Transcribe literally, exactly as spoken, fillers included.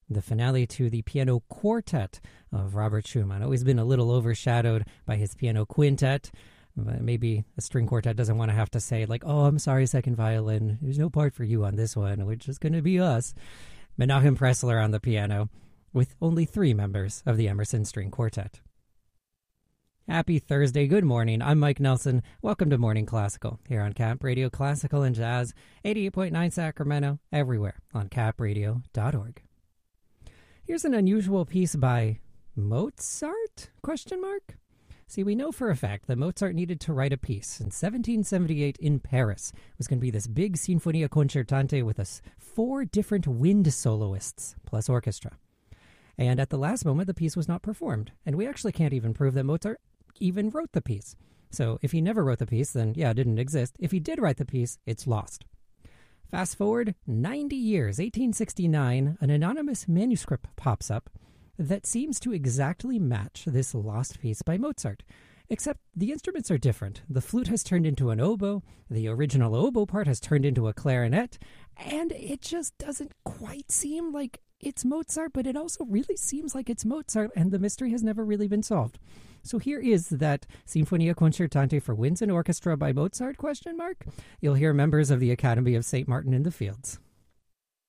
the finale to the piano quartet of Robert Schumann. Always been a little overshadowed by his piano quintet. But maybe a string quartet doesn't want to have to say, like, oh, I'm sorry, second violin. There's no part for you on this one. We're just going to be us. Menachem Pressler on the piano, with only three members of the Emerson String Quartet. Happy Thursday. Good morning. I'm Mike Nelson. Welcome to Morning Classical here on Cap Radio Classical and Jazz, eighty-eight point nine Sacramento, everywhere on cap radio dot org. Here's an unusual piece by Mozart? Question mark? See, we know for a fact that Mozart needed to write a piece in seventeen seventy-eight in Paris. It was going to be this big Sinfonia Concertante with us four different wind soloists plus orchestra. And at the last moment, the piece was not performed. And we actually can't even prove that Mozart even wrote the piece. So if he never wrote the piece, then yeah, it didn't exist. If he did write the piece, it's lost. Fast forward ninety years, eighteen sixty-nine, an anonymous manuscript pops up that seems to exactly match this lost piece by Mozart. Except the instruments are different. The flute has turned into an oboe, the original oboe part has turned into a clarinet, and it just doesn't quite seem like it's Mozart, but it also really seems like it's Mozart, and the mystery has never really been solved. So here is that Sinfonia Concertante for winds and orchestra by Mozart, question mark. You'll hear members of the Academy of Saint Martin in the Fields.